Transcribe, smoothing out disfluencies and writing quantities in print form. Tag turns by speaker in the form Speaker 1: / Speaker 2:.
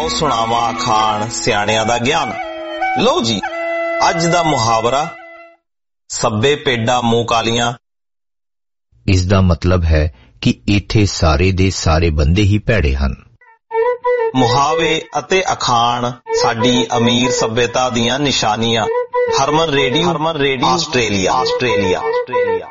Speaker 1: ਆਓ ਸੁਣਾਵਾਂ ਅਖਾਣ ਸਿਆਣਿਆਂ ਦਾ ਗਿਆਨ। ਲਓ ਜੀ, ਅੱਜ ਦਾ ਮੁਹਾਵਰਾ ਸੱਬੇ ਭੇਡਾਂ ਮੂੰਹ ਕਾਲੀਆਂ।
Speaker 2: ਇਸ ਦਾ ਮਤਲਬ ਹੈ ਕਿ ਇੱਥੇ ਸਾਰੇ ਦੇ ਸਾਰੇ ਬੰਦੇ ਹੀ ਭੈੜੇ ਹਨ।
Speaker 1: ਮੁਹਾਵੇ ਅਤੇ ਅਖਾਣ ਸਾਡੀ ਅਮੀਰ ਸੱਭਿਅਤਾ ਦੀਆਂ ਨਿਸ਼ਾਨੀਆਂ। ਹਰਮਨ ਰੇਡੀਓ ਆਸਟ੍ਰੇਲੀਆ।